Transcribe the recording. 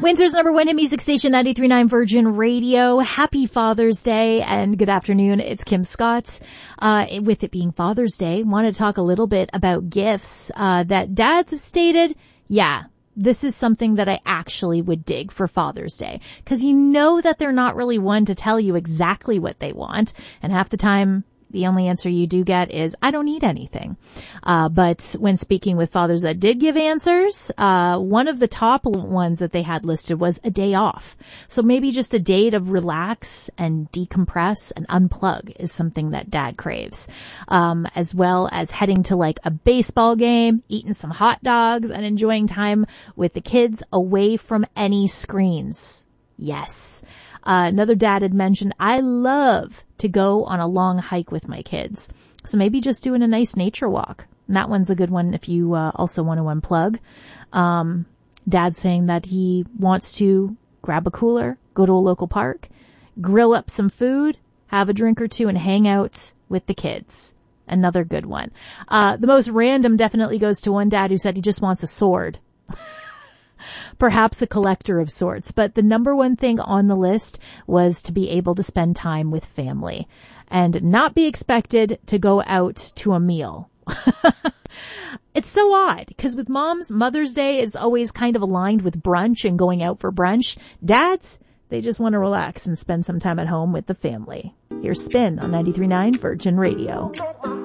Winter's number one hit music station, 93.9 Virgin Radio. Happy Father's Day and good afternoon. It's Kim Scott. With it being Father's Day, want to talk a little bit about gifts that dads have stated, yeah, this is something that I actually would dig for Father's Day. Because you know that they're not really one to tell you exactly what they want. And half the time, the only answer you do get is, I don't need anything. But when speaking with fathers that did give answers, one of the top ones that they had listed was a day off. So maybe just a day to relax and decompress and unplug is something that dad craves. As well as heading to like a baseball game, eating some hot dogs, and enjoying time with the kids away from any screens. Yes. Another dad had mentioned, I love to go on a long hike with my kids. So maybe just doing a nice nature walk. And that one's a good one if you also want to unplug. Dad's saying that he wants to grab a cooler, go to a local park, grill up some food, have a drink or two, and hang out with the kids. Another good one. The most random definitely goes to one dad who said he just wants a sword. Perhaps a collector of sorts, but the number one thing on the list was to be able to spend time with family and not be expected to go out to a meal. It's so odd because with moms, Mother's Day is always kind of aligned with brunch and going out for brunch. Dads, they just want to relax and spend some time at home with the family. Here's Spin on 93.9 Virgin Radio.